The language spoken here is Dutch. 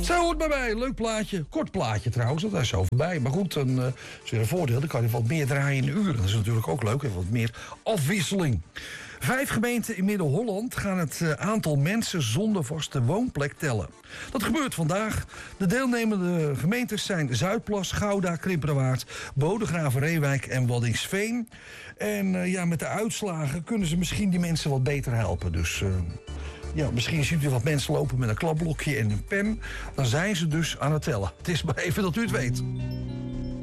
Zo hoort bij mij. Leuk plaatje. Kort plaatje trouwens, dat is zo voorbij. Maar goed, dat is weer een voordeel. Dan kan je wat meer draaien in een uur. Dat is natuurlijk ook leuk. Even wat meer afwisseling. 5 gemeenten in Midden-Holland gaan het aantal mensen zonder vaste woonplek tellen. Dat gebeurt vandaag. De deelnemende gemeentes zijn Zuidplas, Gouda, Krimpenerwaard, Bodegraven, Reewijk en Waddinxveen. En met de uitslagen kunnen ze misschien die mensen wat beter helpen. Dus misschien ziet u wat mensen lopen met een klapblokje en een pen. Dan zijn ze dus aan het tellen. Het is maar even dat u het weet.